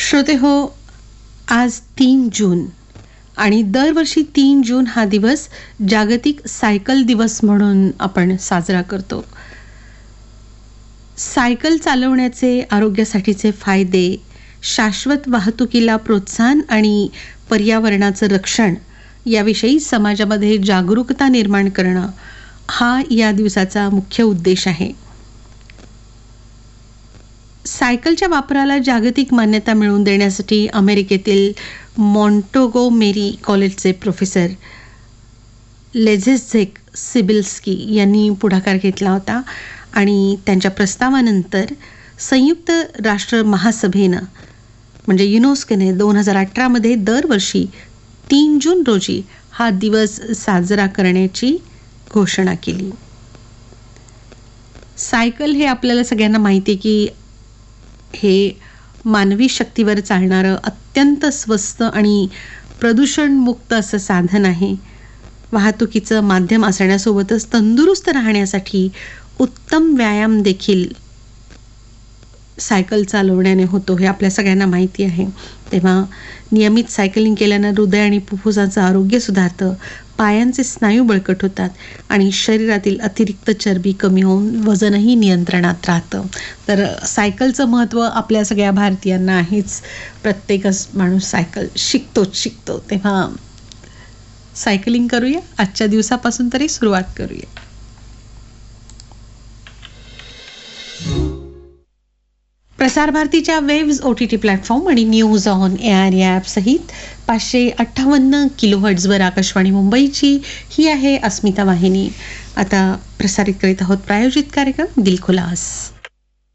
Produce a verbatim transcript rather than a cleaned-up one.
श्रोते हो, आज तीन जून आणि दरवर्षी तीन जून हा दिवस जागतिक सायकल दिवस म्हणून आपण साजरा करतो. सायकल चालवण्याचे आरोग्यासाठीचे फायदे, शाश्वत वाहतुकीला प्रोत्साहन आणि पर्यावरणाचं रक्षण याविषयी समाजामध्ये जागरूकता निर्माण करणं हा या दिवसाचा मुख्य उद्देश आहे. सायकलच्या वापराला जागतिक मान्यता मिळवून देण्यासाठी अमेरिकेतील मॉन्टेगोमेरी कॉलेजचे प्रोफेसर लेझेझेक सिबिल्स्की यांनी पुढाकार घेतला होता आणि त्यांच्या प्रस्तावानंतर संयुक्त राष्ट्र महासभेनं म्हणजे युनेस्कोने दोन हजार अठरामध्ये दरवर्षी तीन जून रोजी हा दिवस साजरा करण्याची घोषणा केली. सायकल हे आपल्याला सगळ्यांना माहिती आहे की हे मानवी शक्तीवर चालणारं अत्यंत स्वस्त आणि प्रदूषणमुक्त असं साधन आहे. वाहतुकीचं माध्यम असण्यासोबतच तंदुरुस्त राहण्यासाठी उत्तम व्यायाम देखील सायकल चालवण्याने होतो हे आपल्या सगळ्यांना माहिती आहे. तेव्हा नियमित सायकलिंग केल्यानं हृदय आणि फुफ्फुसांचं आरोग्य सुधारतं, पायांचे स्नायू बळकट होतात आणि शरीरातील अतिरिक्त चरबी कमी होऊन वजनही नियंत्रणात राहतं. तर सायकलचं महत्त्व आपल्या सगळ्या भारतीयांना आहेच. प्रत्येकच माणूस सायकल शिकतोच शिकतो. तेव्हा सायकलिंग करूया, आजच्या दिवसापासून तरी सुरुवात करूया. प्रसार भारतीच्या waves O T T platform आणि न्यूज ऑन एआर या ॲप सहित पाचशे अठ्ठावन्न किलो हर्ट्झवर आकाशवाणी मुंबईची ही आहे अस्मिता वाहिनी. आता प्रसारित करीत आहोत प्रायोजित कार्यक्रम दिल खुलास.